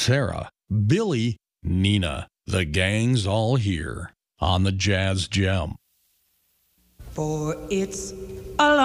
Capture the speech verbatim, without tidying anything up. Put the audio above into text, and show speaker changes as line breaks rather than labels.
Sarah, Billy, Nina. The gang's all here on the Jazz Gem.
For it's a